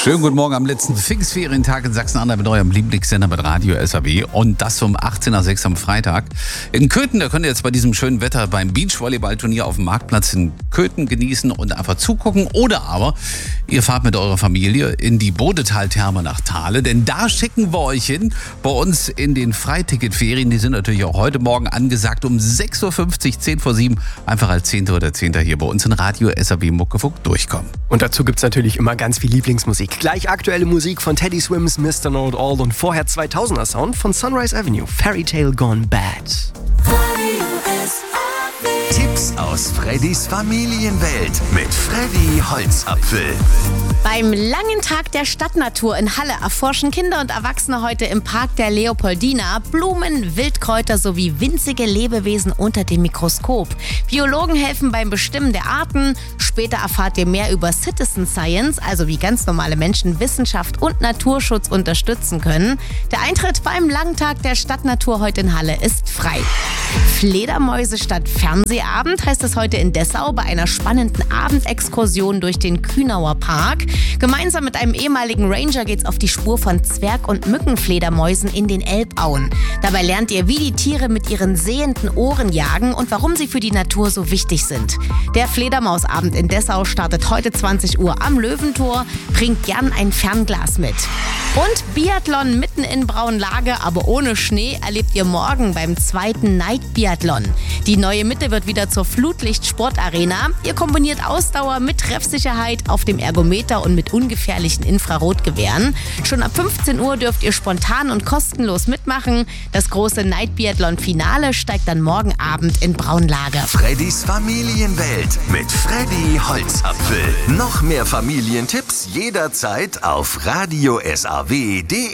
Schönen guten Morgen am letzten Pfingstferientag in Sachsen-Anhalt mit eurem Lieblingssender mit Radio SAW und das um 18:06 am Freitag. In Köthen, da könnt ihr jetzt bei diesem schönen Wetter beim Beachvolleyballturnier auf dem Marktplatz in Köthen genießen und einfach zugucken. Oder aber ihr fahrt mit eurer Familie in die Bodetal-Therme nach Thale, denn da schicken wir euch hin. Bei uns in den Freiticketferien, die sind natürlich auch heute Morgen angesagt um 6:50 Uhr, 6:50, einfach als 10. oder 10. hier bei uns in Radio SAW Muckefuck durchkommen. Und dazu gibt's natürlich immer ganz viel Lieblingsmusik. Gleich aktuelle Musik von Teddy Swims, Mr. Know It All und vorher 2000er Sound von Sunrise Avenue, Fairy Tale Gone Bad. Tipps aus Freddys Familienwelt mit Freddy Holzapfel. Beim langen Tag der Stadtnatur in Halle erforschen Kinder und Erwachsene heute im Park der Leopoldina Blumen, Wildkräuter sowie winzige Lebewesen unter dem Mikroskop. Biologen helfen beim Bestimmen der Arten. Später erfahrt ihr mehr über Citizen Science, also wie ganz normale Menschen Wissenschaft und Naturschutz unterstützen können. Der Eintritt beim langen Tag der Stadtnatur heute in Halle ist frei. Fledermäuse statt Fernsehabend heißt es heute in Dessau bei einer spannenden Abendexkursion durch den Kühnauer Park. Gemeinsam mit einem ehemaligen Ranger geht's auf die Spur von Zwerg- und Mückenfledermäusen in den Elbauen. Dabei lernt ihr, wie die Tiere mit ihren sehenden Ohren jagen und warum sie für die Natur so wichtig sind. Der Fledermausabend in Dessau startet heute 20 Uhr am Löwentor. Bringt gern ein Fernglas mit. Und Biathlon mitten in Braunlage, aber ohne Schnee, erlebt ihr morgen beim zweiten Night Biathlon. Die neue Mitte wird wieder zur Flutlicht-Sportarena. Ihr kombiniert Ausdauer mit Treffsicherheit auf dem Ergometer und mit ungefährlichen Infrarotgewehren. Schon ab 15 Uhr dürft ihr spontan und kostenlos mitmachen. Das große Night Biathlon-Finale steigt dann morgen Abend in Braunlage. Freddys Familienwelt mit Freddy Holzapfel. Noch mehr Familientipps jederzeit auf radiosaw.de.